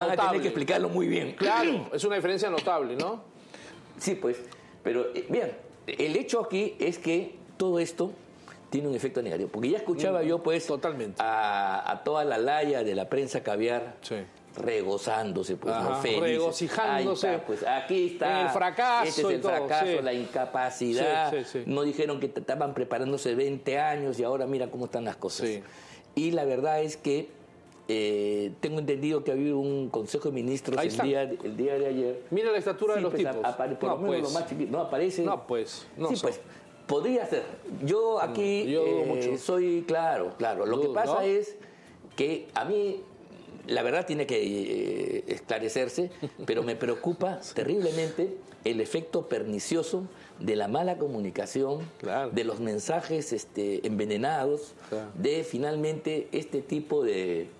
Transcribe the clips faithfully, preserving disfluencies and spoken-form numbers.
van notable. a tener que explicarlo muy bien. Claro, es una diferencia notable, ¿no? Sí, pues, pero eh, bien, el hecho aquí es que todo esto tiene un efecto negativo, porque ya escuchaba mm, yo pues totalmente a, a toda la laya de la prensa caviar, sí, regozándose, pues, ajá, ¿no? Felices. Regocijándose. Está, pues aquí está. El fracaso. Este es el y todo, fracaso, sí, la incapacidad. Sí, sí, sí. No dijeron que estaban preparándose veinte años y ahora mira cómo están las cosas. Sí. Y la verdad es que eh, tengo entendido que ha habido un Consejo de Ministros el día, el día de ayer. Mira la estatura sí, de los pues, tipos. Apare, por no, lo menos pues. lo más chiquito. No aparece. No, pues. No sí, so. pues. Podría ser. Yo aquí yo eh, mucho. soy claro, claro. Lo Dudo, que pasa ¿no? es que a mí la verdad tiene que eh, esclarecerse, pero me preocupa terriblemente el efecto pernicioso de la mala comunicación, claro, de los mensajes este, envenenados, claro, de finalmente este tipo de,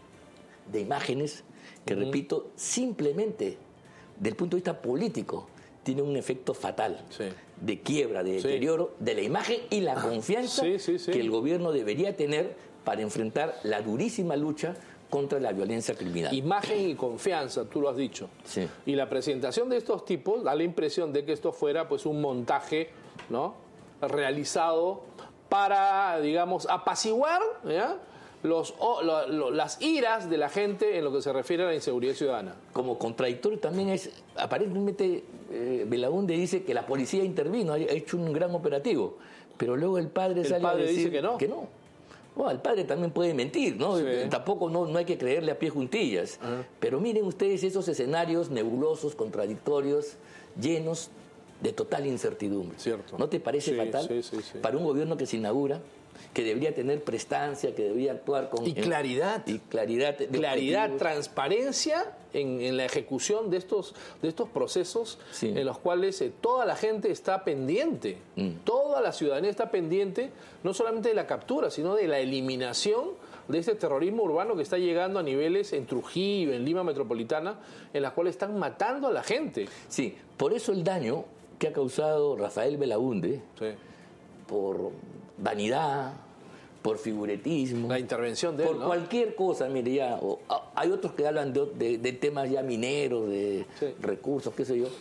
de imágenes que, uh-huh, repito, simplemente del punto de vista político tiene un efecto fatal, sí, de quiebra, de deterioro, sí, de la imagen y la confianza sí, sí, sí. que el gobierno debería tener para enfrentar la durísima lucha contra la violencia criminal. Imagen y confianza, tú lo has dicho. Sí. Y la presentación de estos tipos da la impresión de que esto fuera pues un montaje, ¿no?, realizado para, digamos, apaciguar, ¿ya?, Los, oh, lo, lo, las iras de la gente en lo que se refiere a la inseguridad ciudadana. Como contradictorio también es, aparentemente eh, Belaúnde dice que la policía intervino, ha hecho un gran operativo, pero luego el padre el sale padre a decir dice que no. Que no. Bueno, el padre también puede mentir, ¿no? Sí. Tampoco no, no hay que creerle a pie juntillas. Uh-huh. Pero miren ustedes esos escenarios nebulosos, contradictorios, llenos de total incertidumbre. Cierto. ¿No te parece sí, fatal? Sí, sí, sí. Para un gobierno que se inaugura, que debería tener prestancia, que debería actuar con... Y claridad. Y claridad. De claridad, objetivos. Transparencia en, en la ejecución de estos, de estos procesos, sí, en los cuales eh, toda la gente está pendiente. Mm. Toda la ciudadanía está pendiente, no solamente de la captura, sino de la eliminación de este terrorismo urbano que está llegando a niveles en Trujillo, en Lima Metropolitana, en las cuales están matando a la gente. Sí, por eso el daño que ha causado Rafael Belaúnde, sí, por vanidad, por figuretismo, la intervención de él, por ¿no? cualquier cosa, mire ya, o, a, hay otros que hablan de, de, de temas ya mineros, de sí, recursos, qué sé yo,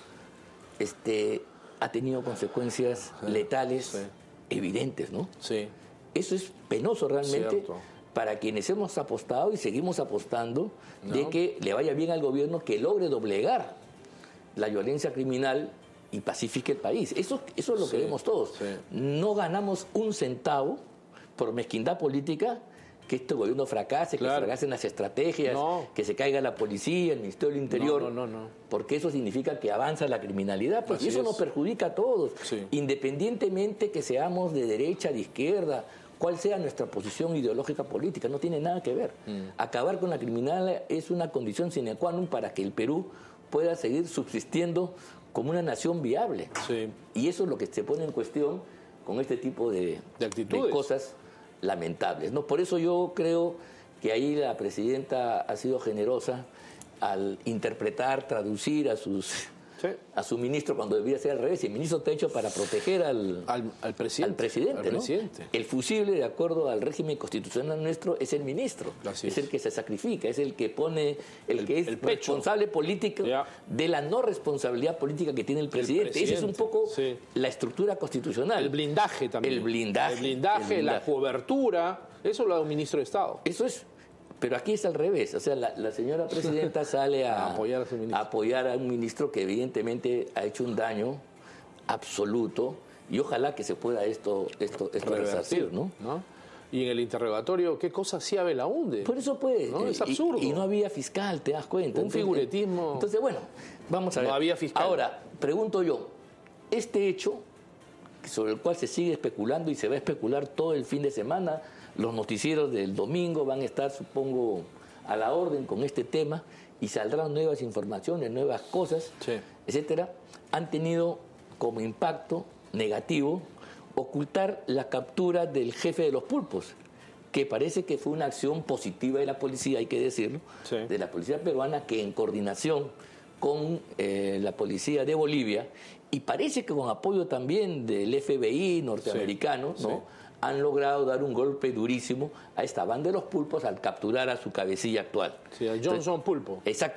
este, ha tenido consecuencias sí, letales sí, evidentes, ¿no? Sí. Eso es penoso realmente. Cierto. Para quienes hemos apostado y seguimos apostando, ¿no?, de que le vaya bien al gobierno, que logre doblegar la violencia criminal y pacifique el país. Eso, eso es lo sí, que vemos todos. Sí. No ganamos un centavo por mezquindad política, que este gobierno fracase, claro, que fracasen las estrategias, no, que se caiga la policía, el Ministerio del Interior, no, no, no, no. porque eso significa que avanza la criminalidad, pues, y eso es. Nos perjudica a todos, sí, independientemente que seamos de derecha, de izquierda, cuál sea nuestra posición ideológica política, no tiene nada que ver. Mm. Acabar con la criminalidad es una condición sine qua non para que el Perú pueda seguir subsistiendo como una nación viable. Sí. Y eso es lo que se pone en cuestión con este tipo de, de, actitudes. de cosas lamentables, ¿no? Por eso yo creo que ahí la presidenta ha sido generosa al interpretar, traducir a sus... Sí. a su ministro cuando debía ser al revés. Y el ministro está hecho para proteger al, al, al presidente. Al presidente, al ¿no? presidente. El fusible, de acuerdo al régimen constitucional nuestro, es el ministro. Así es, es el que se sacrifica, es el que pone, el, el que es el responsable político yeah. de la no responsabilidad política que tiene el presidente. El presidente. Esa es un poco sí. la estructura constitucional. El blindaje también. El blindaje. El blindaje, el blindaje. La cobertura. Eso lo da un ministro de Estado. Eso es. Pero aquí es al revés, o sea, la, la señora presidenta sale a, a, apoyar a, a apoyar a un ministro que evidentemente ha hecho un daño absoluto y ojalá que se pueda esto, esto, esto resarcir, ¿no? ¿no? Y en el interrogatorio, ¿qué cosa hacía Belaúnde? Por eso pues, ¿no? Es absurdo. Y, y no había fiscal, ¿te das cuenta? Un entonces, figuretismo. Entonces, bueno, vamos a ver. No había fiscal. Ahora, pregunto yo, este hecho sobre el cual se sigue especulando y se va a especular todo el fin de semana, los noticieros del domingo van a estar, supongo, a la orden con este tema y saldrán nuevas informaciones, nuevas cosas, sí. etcétera. Han tenido como impacto negativo ocultar la captura del jefe de los pulpos, que parece que fue una acción positiva de la policía, hay que decirlo, sí. de la policía peruana, que en coordinación con eh, la policía de Bolivia, y parece que con apoyo también del F B I norteamericano, sí, ¿no? Sí. han logrado dar un golpe durísimo a esta banda de los pulpos al capturar a su cabecilla actual. Sí, a Johnson Entonces, Pulpo. Exacto.